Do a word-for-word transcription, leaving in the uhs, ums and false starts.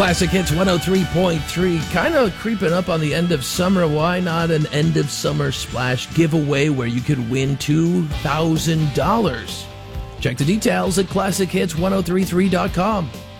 Classic Hits one oh three point three. Kind of creeping up on the end of summer. Why not an end of summer splash giveaway where you could win two thousand dollars? Check the details at classic hits ten thirty-three dot com.